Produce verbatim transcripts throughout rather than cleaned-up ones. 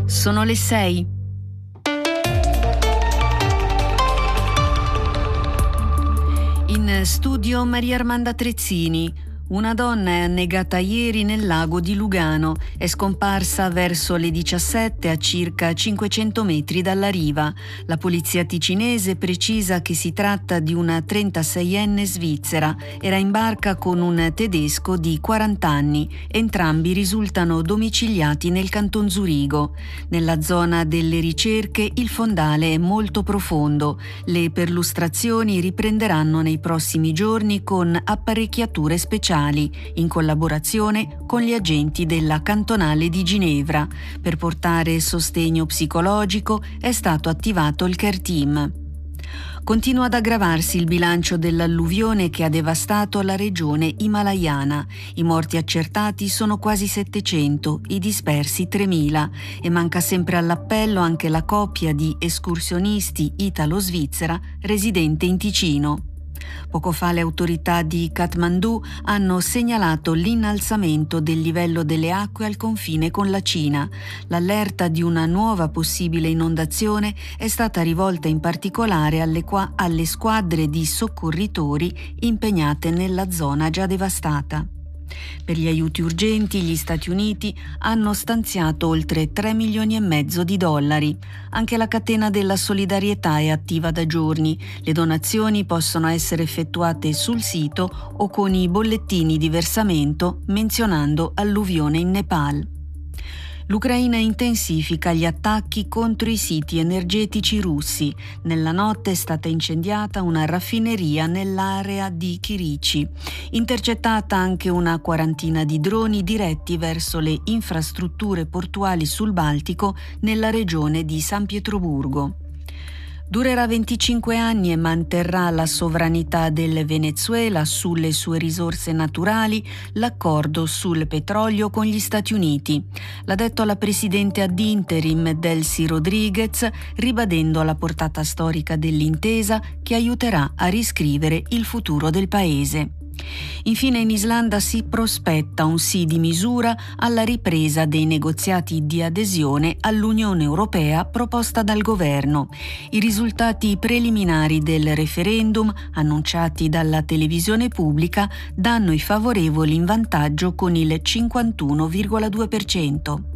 Sono le sei. In studio Maria Armanda Trezzini. Una donna è annegata ieri nel lago di Lugano. È scomparsa verso le diciassette a circa cinquecento metri dalla riva. La polizia ticinese precisa che si tratta di una trentaseienne svizzera. Era in barca con un tedesco di quaranta anni. Entrambi risultano domiciliati nel Canton Zurigo. Nella zona delle ricerche il fondale è molto profondo. Le perlustrazioni riprenderanno nei prossimi giorni con apparecchiature speciali, in collaborazione con gli agenti della cantonale di Ginevra. Per portare sostegno psicologico è stato attivato il care team. Continua ad aggravarsi il bilancio dell'alluvione che ha devastato la regione himalayana. I morti accertati sono quasi settecento, i dispersi tremila, e manca sempre all'appello anche la coppia di escursionisti italo-svizzera residente in Ticino. Poco fa le autorità di Kathmandu hanno segnalato l'innalzamento del livello delle acque al confine con la Cina. L'allerta di una nuova possibile inondazione è stata rivolta in particolare alle, qua- alle squadre di soccorritori impegnate nella zona già devastata. Per gli aiuti urgenti gli Stati Uniti hanno stanziato oltre tre milioni e mezzo di dollari. Anche la catena della solidarietà è attiva da giorni. Le donazioni possono essere effettuate sul sito o con i bollettini di versamento menzionando alluvione in Nepal. L'Ucraina intensifica gli attacchi contro i siti energetici russi. Nella notte è stata incendiata una raffineria nell'area di Kirici. Intercettata anche una quarantina di droni diretti verso le infrastrutture portuali sul Baltico nella regione di San Pietroburgo. Durerà venticinque anni e manterrà la sovranità del Venezuela sulle sue risorse naturali l'accordo sul petrolio con gli Stati Uniti. L'ha detto la presidente ad interim Delcy Rodriguez, ribadendo la portata storica dell'intesa che aiuterà a riscrivere il futuro del paese. Infine in Islanda si prospetta un sì di misura alla ripresa dei negoziati di adesione all'Unione Europea proposta dal governo. I risultati preliminari del referendum, annunciati dalla televisione pubblica, danno i favorevoli in vantaggio con il cinquantuno virgola due per cento.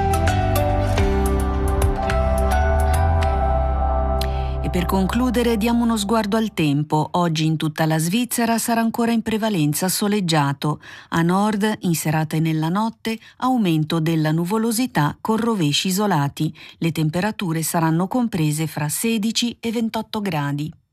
E per concludere diamo uno sguardo al tempo. Oggi in tutta la Svizzera sarà ancora in prevalenza soleggiato. A nord, in serata e nella notte, aumento della nuvolosità con rovesci isolati. Le temperature saranno comprese fra sedici e ventotto gradi.